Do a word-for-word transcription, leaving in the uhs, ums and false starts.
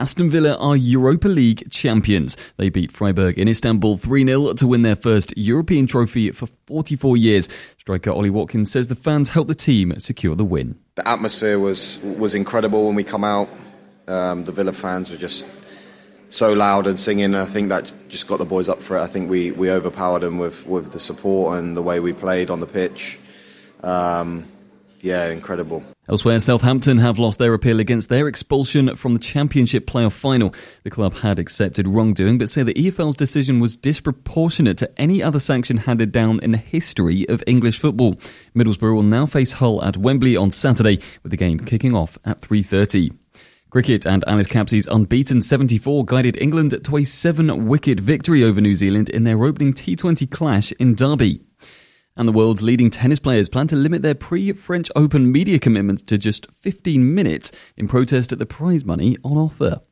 Aston Villa are Europa League champions. They beat Freiburg in Istanbul three nil to win their first European trophy for forty-four years. Striker Ollie Watkins says the fans helped the team secure the win. The atmosphere was was incredible when we come out. Um, the Villa fans were just so loud and singing. I think that just got the boys up for it. I think we, we overpowered them with, with the support and the way we played on the pitch. Um, yeah, incredible. Elsewhere, Southampton have lost their appeal against their expulsion from the Championship playoff final. The club had accepted wrongdoing but say the E F L's decision was disproportionate to any other sanction handed down in the history of English football. Middlesbrough will now face Hull at Wembley on Saturday, with the game kicking off at three thirty. Cricket, and Alice Capsey's unbeaten seventy-four guided England to a seven-wicket victory over New Zealand in their opening T twenty clash in Derby. And the world's leading tennis players plan to limit their pre-French Open media commitment to just fifteen minutes in protest at the prize money on offer.